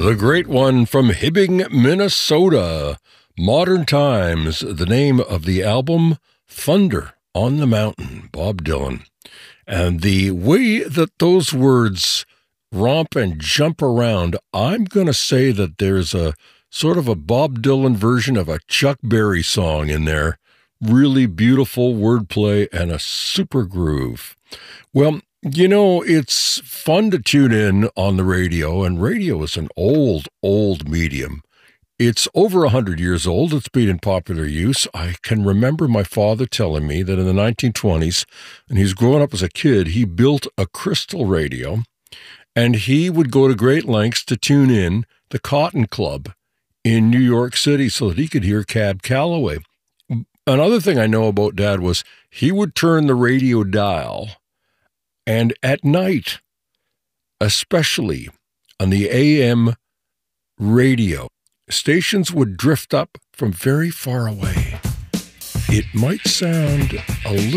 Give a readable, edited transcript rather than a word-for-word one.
The great one from Hibbing, Minnesota. Modern Times, the name of the album, Thunder on the Mountain, Bob Dylan. And the way that those words romp and jump around, I'm going to say that there's a sort of a Bob Dylan version of a Chuck Berry song in there. Really beautiful wordplay and a super groove. Well, you know, it's fun to tune in on the radio, and radio is an old medium. It's over 100 years old. It's been in popular use. I can remember my father telling me that in the 1920s, and he's growing up as a kid, he built a crystal radio, and he would go to great lengths to tune in the Cotton Club in New York City so that he could hear Cab Calloway. Another thing I know about Dad was he would turn the radio dial, and at night, especially on the AM radio, stations would drift up from very far away. It might sound a little